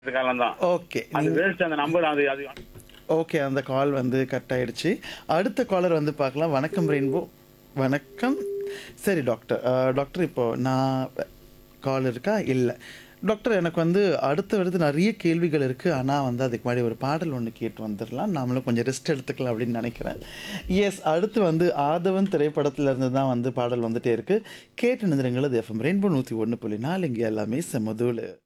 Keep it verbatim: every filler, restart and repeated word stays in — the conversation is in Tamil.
காலம் தான். ஓகே. அது நீங்க வேஸ்ட் அந்த நம்பர் அது அது ஓகே. அந்த கால் வந்து கட் ஆயிடுச்சு. அடுத்த காலர் வந்து பார்க்கலாம். வணக்கம் ரெயின்போ. வணக்கம். சரி டாக்டர். அ டாக்டர் இப்போ நான் கால் இருக்கா? இல்ல. டாக்டர் எனக்கு வந்து அடுத்து அடுத்து நெறைய கேள்விகள் இருக்கு. ஆனா வந்து அதுக்கு முன்னாடி ஒரு பாடல் ஒண்ணு கேட்டு வந்துரலாம். நாமளும் கொஞ்சம் ரெஸ்ட் எடுத்துக்கலாம் அப்படின்னு நெனைக்கிறேன். எஸ் அடுத்து வந்து ஆதவன் திரைப்படத்துல இருந்து தான் வந்து பாடல் வந்துட்டே இருக்கு. கேட்டு நிந்திருங்கள். அது எஃப்எம் ரெயின்போ நூற்று ஒன்று புள்ளி நான்கு இங்க எல்லாமே செமதூளு.